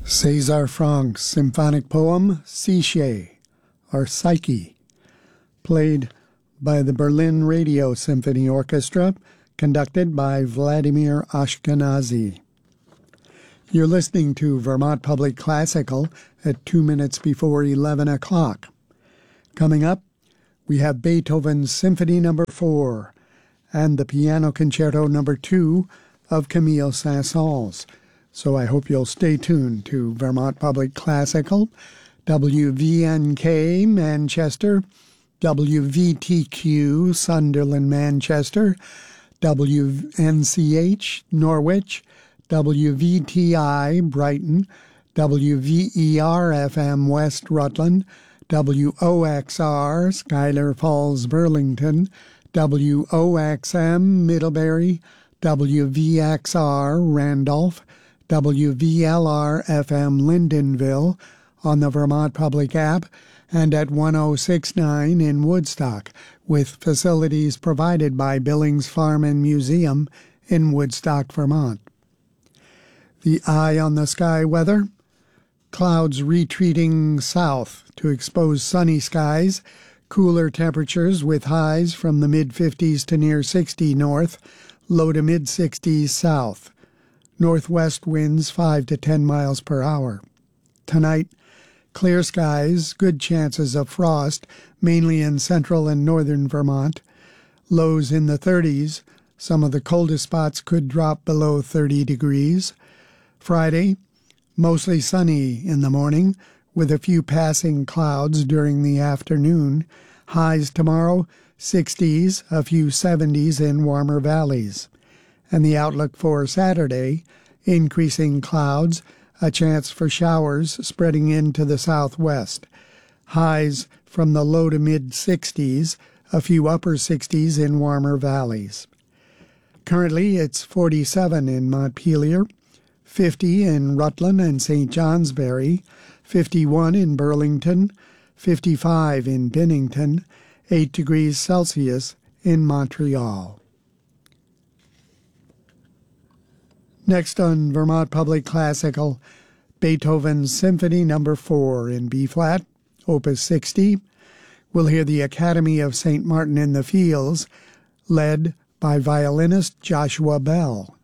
César Franck's symphonic poem Psyche, or Psyche, played by the Berlin Radio Symphony Orchestra, conducted by Vladimir Ashkenazy. You're listening to Vermont Public Classical at 2 minutes before 11 o'clock. Coming up, we have Beethoven's Symphony No. 4 and the Piano Concerto No. 2 of Camille Saint-Saëns. So I hope you'll stay tuned to Vermont Public Classical, WVNK Manchester, WVTQ Sunderland Manchester, WNCH Norwich, WVTI Brighton, WVER FM West Rutland, WOXR Schuyler Falls Burlington, WOXM Middlebury, WVXR Randolph, WVLR-FM Lyndonville on the Vermont Public app, and at 1069 in Woodstock, with facilities provided by Billings Farm and Museum in Woodstock, Vermont. The eye on the sky weather: clouds retreating south to expose sunny skies, cooler temperatures with highs from the mid-50s to near 60 north, low to mid-60s south. Northwest winds 5 to 10 miles per hour. Tonight, clear skies, good chances of frost, mainly in central and northern Vermont. Lows in the 30s. Some of the coldest spots could drop below 30 degrees. Friday, mostly sunny in the morning, with a few passing clouds during the afternoon. Highs tomorrow, 60s, a few 70s in warmer valleys. And the outlook for Saturday: increasing clouds, a chance for showers spreading into the southwest. Highs from the low to mid-60s, a few upper 60s in warmer valleys. Currently, it's 47 in Montpelier, 50 in Rutland and St. Johnsbury, 51 in Burlington, 55 in Bennington, 8 degrees Celsius in Montreal. Next on Vermont Public Classical, Beethoven's Symphony No. 4 in B-flat, Opus 60. We'll hear the Academy of St. Martin in the Fields, led by violinist Joshua Bell.